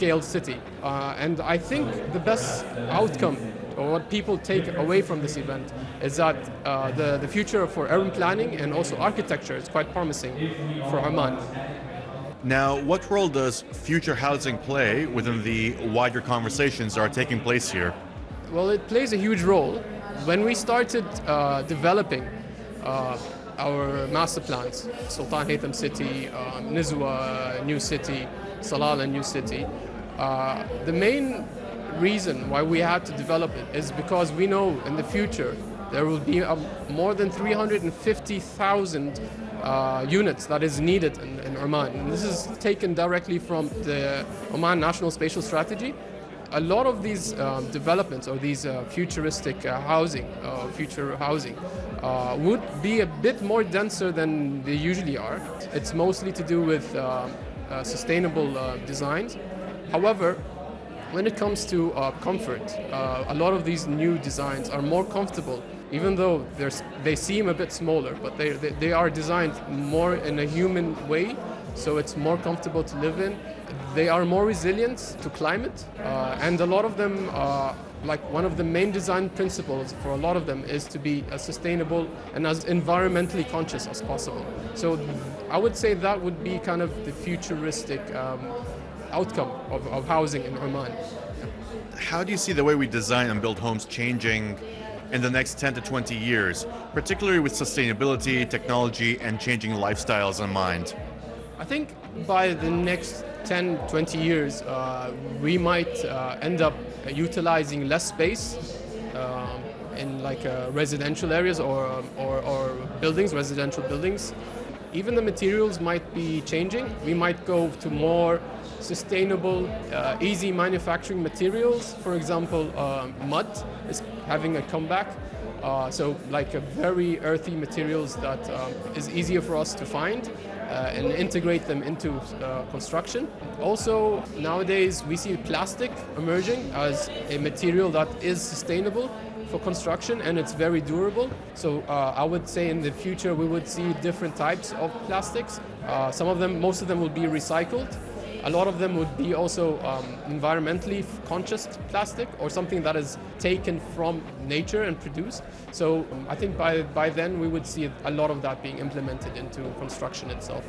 scale city. And I think the best outcome, or what people take away from this event, is that the future for urban planning and also architecture is quite promising for Oman. Now, what role does future housing play within the wider conversations that are taking place here? Well, it plays a huge role. When we started developing our master plans, Sultan Haytham City, Nizwa New City, Salalah New City, the main reason why we had to develop it is because we know in the future there will be more than 350,000 units that is needed in Oman. And this is taken directly from the Oman National Spatial Strategy. A lot of these developments or these futuristic future housing would be a bit more denser than they usually are. It's mostly to do with sustainable designs. However, when it comes to comfort, a lot of these new designs are more comfortable, even though they seem a bit smaller, but they are designed more in a human way, so it's more comfortable to live in. They are more resilient to climate, and a lot of them, like one of the main design principles for a lot of them is to be as sustainable and as environmentally conscious as possible. So I would say that would be kind of the futuristic outcome of housing in Oman. How do you see the way we design and build homes changing in the next 10 to 20 years, particularly with sustainability, technology, and changing lifestyles in mind? I think by the next 10, 20 years, we might end up utilizing less space in like residential areas or buildings, residential buildings. Even the materials might be changing. We might go to more sustainable, easy manufacturing materials. For example, mud is having a comeback. So like a very earthy materials that is easier for us to find and integrate them into construction. Also, nowadays we see plastic emerging as a material that is sustainable for construction and it's very durable. So I would say in the future we would see different types of plastics. Most of them will be recycled. A lot of them would be also environmentally conscious plastic or something that is taken from nature and produced. So I think by then we would see a lot of that being implemented into construction itself.